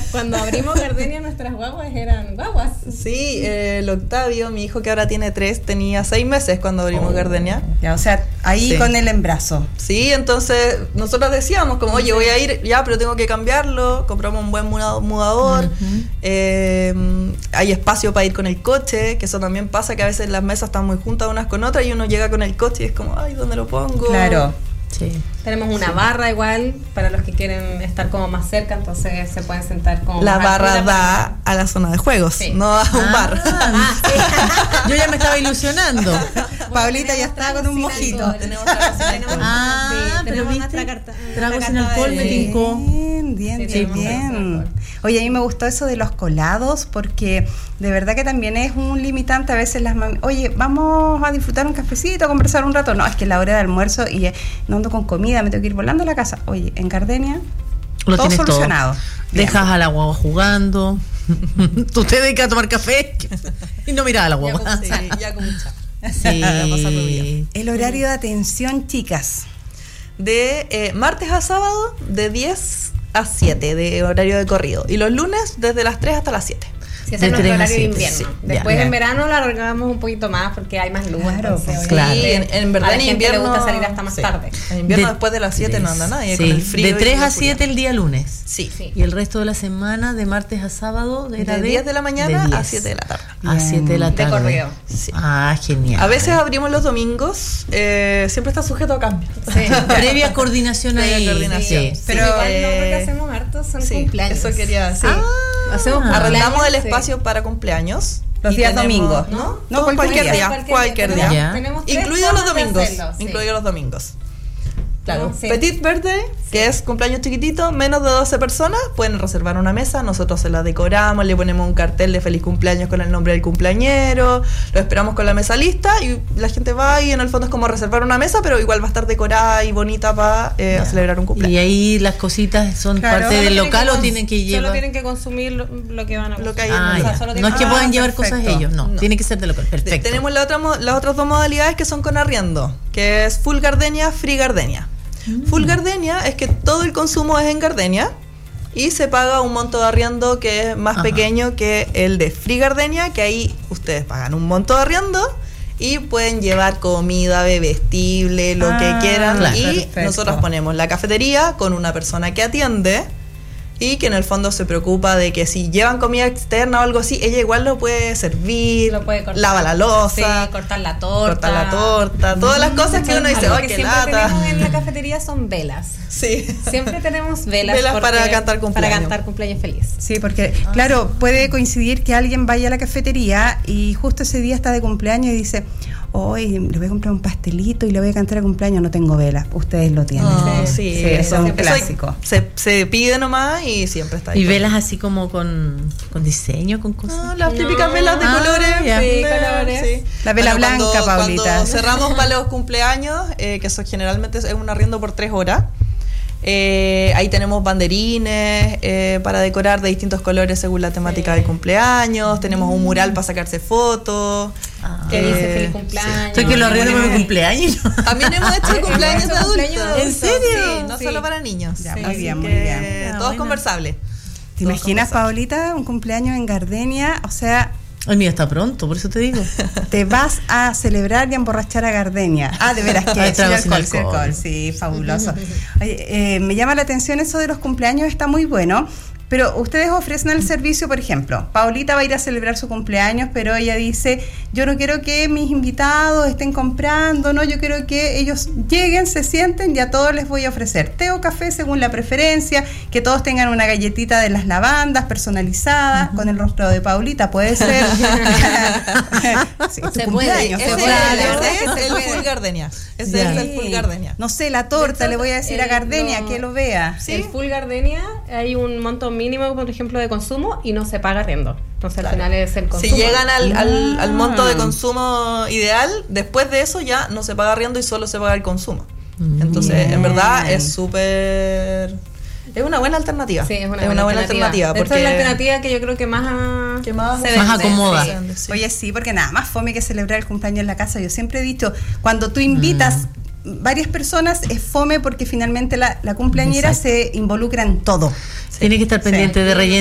Cuando abrimos Gardenia, nuestras guaguas eran guaguas. Sí, el Octavio, mi hijo que ahora tiene 3, tenía 6 meses cuando abrimos Gardenia. Ya, o sea, ahí con el embarazo. Sí, entonces nosotros decíamos como, oye, voy a ir ya, pero tengo que cambiarlo. Compramos un buen mudador. Hay espacio para ir con el coche, que eso también pasa, que a veces las mesas están muy juntas unas con otras y uno llega con el coche y es como, ay, ¿dónde lo pongo? Claro. Sí. Tenemos una barra igual para los que quieren estar como más cerca, entonces se pueden sentar como la más barra da a la zona de juegos, no a un bar. Sí. Yo ya me estaba ilusionando. Paulita ya está con un mojito. Tenemos pero viste, trago sin alcohol me tincó. Bien. Oye, a mí me gustó eso de los colados, porque de verdad que también es un limitante a veces las mami. Oye, vamos a disfrutar un cafecito, a conversar un rato. No, es que es la hora de almuerzo y no ando con comida, me tengo que ir volando a la casa. Oye, en Gardenia lo todo tienes solucionado. Todo. Dejas a la guagua jugando. Tú te dedicas a tomar café y no miras a la guagua. Ya con mucha. Sí. El horario de atención, chicas. De martes a sábado, de 10 a 7, de horario de corrido. Y los lunes, desde las 3 hasta las 7. Si es nuestro horario de invierno. Sí, después en verano lo alargamos un poquito más porque hay más luz. Claro, entonces, claro. Sí, en verdad en invierno le gusta salir hasta más tarde. En invierno después de las 7 no anda nadie. Sí. Con el frío de 3 a 7 el día lunes. Sí. Y el resto de la semana, de martes a sábado, era de 10 de la mañana a 7 de la tarde. A 7 de la tarde. De corrido. Sí. Ah, genial. A veces abrimos los domingos, siempre está sujeto a cambio. Sí. Previa coordinación ahí. Coordinación. Sí. Pero igual lo que hacemos harto son cumpleaños. Eso quería decir. Hacemos arrendamos el espacio para cumpleaños. Los días domingos, ¿no? No, cualquier día. Cualquier día. Incluidos los domingos. Sí. Incluidos los domingos. Claro. Sí. Petit birthday, que es cumpleaños chiquitito, menos de 12 personas, pueden reservar una mesa, nosotros se la decoramos, le ponemos un cartel de feliz cumpleaños con el nombre del cumpleañero, lo esperamos con la mesa lista y la gente va y en el fondo es como reservar una mesa, pero igual va a estar decorada y bonita para celebrar un cumpleaños. Y ahí las cositas son parte del local o tienen que llevar. Solo tienen que consumir lo que van a consumir. Lo que hay no es que puedan llevar cosas ellos, no, tiene que ser de local. Perfecto. Tenemos las otras dos modalidades que son con arriendo, que es Full Gardenia, Free Gardenia. Full Gardenia es que todo el consumo es en Gardenia y se paga un monto de arriendo que es más pequeño que el de Free Gardenia, que ahí ustedes pagan un monto de arriendo y pueden llevar comida, bebestible, lo que quieran. Claro, y perfecto. Nosotros ponemos la cafetería con una persona que atiende y que en el fondo se preocupa de que si llevan comida externa o algo así, ella igual lo puede servir, lo puede cortar, lava la loza, cortar la torta, todas las cosas que uno dice, algo ¡ay, que qué siempre lata! tenemos en la cafetería son velas. Sí. Siempre tenemos velas para cantar cumpleaños. Para cantar cumpleaños feliz. Sí, porque claro, puede coincidir que alguien vaya a la cafetería y justo ese día está de cumpleaños y dice, hoy le voy a comprar un pastelito y le voy a cantar a cumpleaños, no tengo velas. Ustedes lo tienen. Sí, eso es un clásico. Se pide nomás y siempre está ahí. Y velas así como con diseño, con cosas. Las típicas velas de colores. Sí, colores. Sí. La vela blanca, Paulita. Cuando cerramos para los cumpleaños, que eso generalmente es un arriendo por 3 horas, ahí tenemos banderines para decorar de distintos colores según la temática del cumpleaños. Tenemos un mural para sacarse fotos. Que dice feliz cumpleaños. Estoy que lo arriendo para mi cumpleaños. También hemos hecho cumpleaños de adultos. ¿En serio? Sí, no solo para niños. Ya, Sí, muy bien, así muy que bien. todo es conversable. ¿Te imaginas, Paulita, un cumpleaños en Gardenia? O sea, El mío está pronto, por eso te digo. te vas a celebrar y a emborrachar a Gardenia. Ah, de veras que trago sin sin alcohol, alcohol. sí, fabuloso. Oye, me llama la atención eso de los cumpleaños, está muy bueno. Pero ustedes ofrecen el servicio, por ejemplo, Paulita va a ir a celebrar su cumpleaños, pero ella dice, yo no quiero que mis invitados estén comprando, no, yo quiero que ellos lleguen, se sienten y a todos les voy a ofrecer té o café según la preferencia, que todos tengan una galletita de las lavandas personalizada con el rostro de Paulita, puede ser. Sí, tu Se cumpleaños, puede, se ese puede. es el Full Gardenia. Ese Ya. es el Full Gardenia. No sé, la torta, le voy a decir a Gardenia que lo vea. ¿Sí? El Full Gardenia hay un monto mínimo, por ejemplo, de consumo y no se paga arriendo. Entonces al final es el consumo. Si llegan al monto de consumo ideal, después de eso ya no se paga arriendo y solo se paga el consumo. Entonces, en verdad es súper... Es una buena alternativa. Sí, es una buena alternativa. Porque Esta es la alternativa que yo creo que más se más vende, acomoda. sí. Oye, sí, porque nada más fome que celebrar el cumpleaños en la casa. Yo siempre he dicho, cuando tú invitas varias personas, es fome porque finalmente la cumpleañera se involucra en todo. Tiene que estar pendiente de relleno.